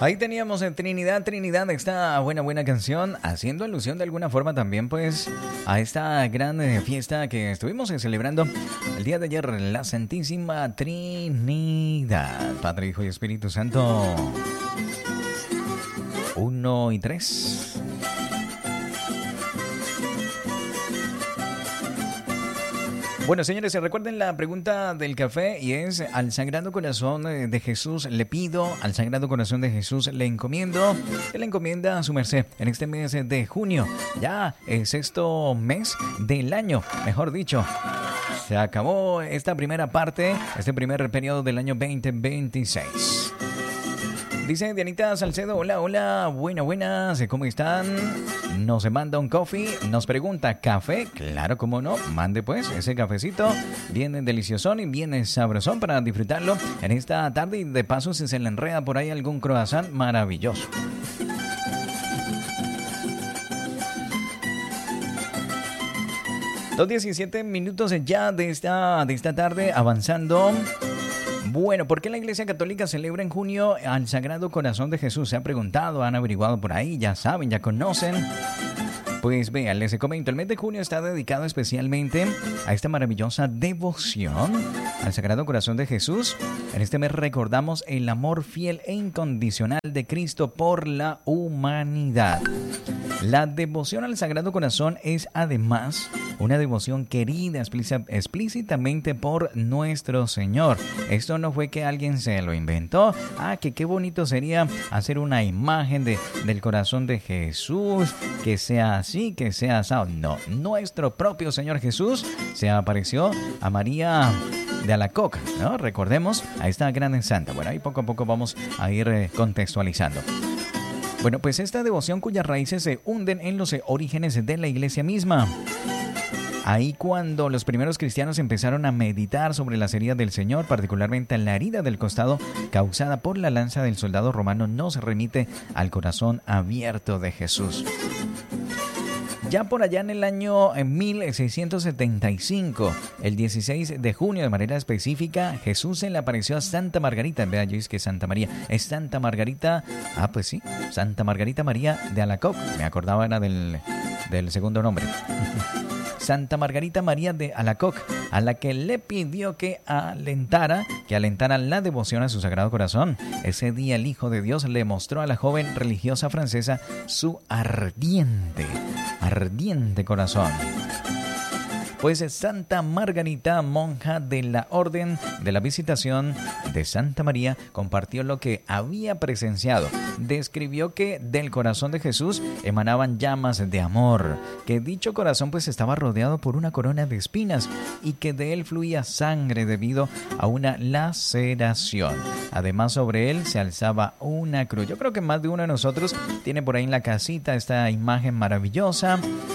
Ahí teníamos en Trinidad, Trinidad, esta buena canción, haciendo alusión de alguna forma también pues a esta gran fiesta que estuvimos celebrando el día de ayer, la Santísima Trinidad, Padre, Hijo y Espíritu Santo, 1 y 3. Bueno, señores, recuerden la pregunta del café y es: al Sagrado Corazón de Jesús le pido, al Sagrado Corazón de Jesús le encomiendo, que le encomienda a su merced en este mes de junio, ya el sexto mes del año, mejor dicho. Se acabó esta primera parte, este primer periodo del año 2026. Dice Dianita Salcedo, hola, buenas, ¿cómo están? Nos manda un coffee, nos pregunta, ¿café? Claro, cómo no, mande pues ese cafecito, bien deliciosón y bien sabrosón para disfrutarlo en esta tarde y de paso si se le enreda por ahí algún croissant maravilloso. Dos 17 minutos ya de esta tarde avanzando. Bueno, ¿por qué la Iglesia Católica celebra en junio al Sagrado Corazón de Jesús? Se ha preguntado, han averiguado por ahí, ya saben, ya conocen. Pues vean, les comento, el mes de junio está dedicado especialmente a esta maravillosa devoción al Sagrado Corazón de Jesús. En este mes recordamos el amor fiel e incondicional de Cristo por la humanidad. La devoción al Sagrado Corazón es además una devoción querida explícitamente por nuestro Señor. Esto no fue que alguien se lo inventó. Que qué bonito sería hacer una imagen del corazón de Jesús, que sea así, que sea asado. No, nuestro propio Señor Jesús se apareció a María de Alacoc, ¿no? Recordemos a esta gran santa. Bueno, ahí poco a poco vamos a ir contextualizando. Bueno, pues esta devoción cuyas raíces se hunden en los orígenes de la iglesia misma. Ahí cuando los primeros cristianos empezaron a meditar sobre las heridas del Señor, particularmente la herida del costado causada por la lanza del soldado romano, nos remite al corazón abierto de Jesús. Ya por allá en el año 1675, el 16 de junio de manera específica, Jesús se le apareció a Santa Margarita. Vea, yo es que Santa María, es Santa Margarita, pues sí, Santa Margarita María de Alacoc, me acordaba era del segundo nombre. Santa Margarita María de Alacoc, a la que le pidió que alentara la devoción a su Sagrado Corazón. Ese día el Hijo de Dios le mostró a la joven religiosa francesa su ardiente corazón. Pues Santa Margarita, monja de la Orden de la Visitación de Santa María, compartió lo que había presenciado. Describió que del corazón de Jesús emanaban llamas de amor, que dicho corazón pues estaba rodeado por una corona de espinas y que de él fluía sangre debido a una laceración. Además, sobre él se alzaba una cruz. Yo creo que más de uno de nosotros tiene por ahí en la casita esta imagen maravillosa,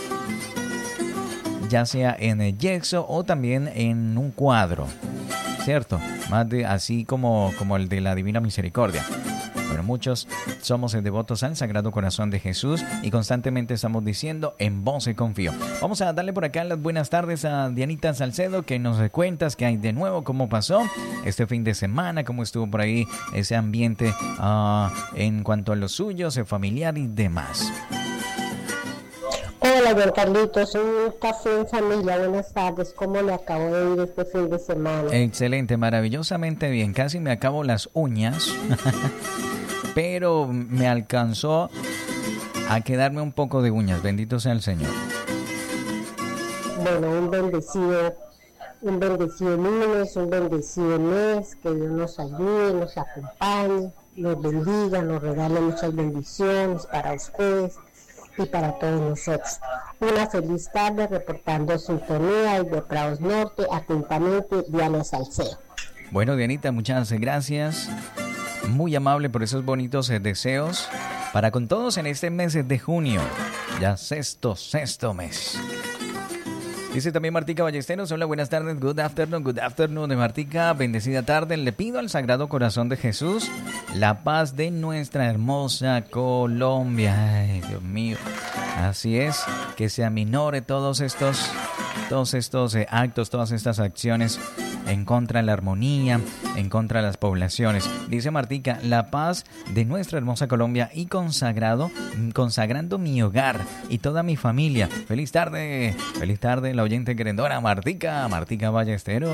ya sea en yeso o también en un cuadro, ¿cierto? Más de así como el de la Divina Misericordia. Bueno, muchos somos devotos al Sagrado Corazón de Jesús y constantemente estamos diciendo, en vos se confío. Vamos a darle por acá las buenas tardes a Dianita Salcedo, que nos cuentas qué hay de nuevo, cómo pasó este fin de semana, cómo estuvo por ahí ese ambiente en cuanto a los suyos, familiar y demás. Hola, don Carlitos, un café en familia, buenas tardes, ¿cómo le acabo de ir este fin de semana? Excelente, maravillosamente bien, casi me acabo las uñas, pero me alcanzó a quedarme un poco de uñas, bendito sea el Señor. Bueno, un bendecido lunes, un bendecido mes, que Dios nos ayude, nos acompañe, nos bendiga, nos regale muchas bendiciones para ustedes y para todos nosotros. Una feliz tarde reportando sintonía desde Prados Norte, atentamente Diana Salcedo. Bueno, Dianita, muchas gracias. Muy amable por esos bonitos deseos para con todos en este mes de junio, ya sexto mes. Dice también Martica Ballesteros, hola, buenas tardes, good afternoon de Martica, bendecida tarde. Le pido al Sagrado Corazón de Jesús la paz de nuestra hermosa Colombia. Ay, Dios mío, así es, que se aminore todos estos actos, todas estas acciones en contra de la armonía, en contra de las poblaciones. Dice Martica, la paz de nuestra hermosa Colombia y consagrando mi hogar y toda mi familia. Feliz tarde, la oyente querendona Martica Ballestero.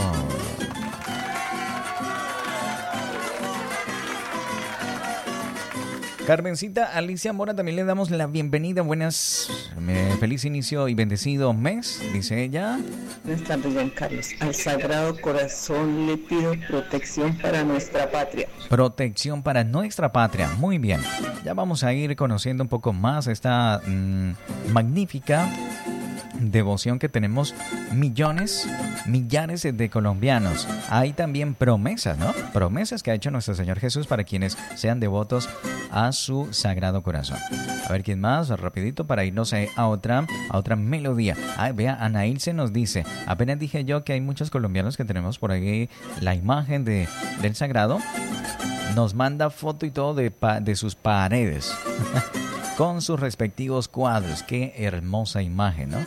Carmencita Alicia Mora también le damos la bienvenida. Feliz inicio y bendecido mes, dice ella. Buenas tardes, Juan Carlos. Al Sagrado Corazón le pido protección para nuestra patria. Protección para nuestra patria, muy bien. Ya vamos a ir conociendo un poco más esta magnífica devoción que tenemos millares de colombianos. Hay también promesas, ¿no? Promesas que ha hecho nuestro Señor Jesús para quienes sean devotos a su Sagrado Corazón. A ver quién más, rapidito para irnos a otra melodía. Vea, Anaílse nos dice, apenas dije yo que hay muchos colombianos que tenemos por ahí la imagen del Sagrado. Nos manda foto y todo de sus paredes. Con sus respectivos cuadros. Qué hermosa imagen, ¿no?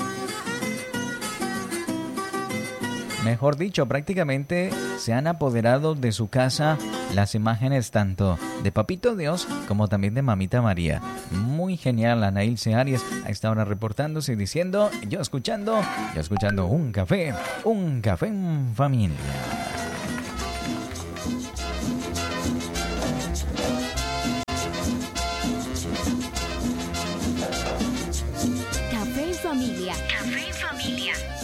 Mejor dicho, prácticamente se han apoderado de su casa las imágenes tanto de Papito Dios como también de Mamita María. Muy genial, Anaílse Arias a esta hora reportándose y diciendo, yo escuchando un café en familia.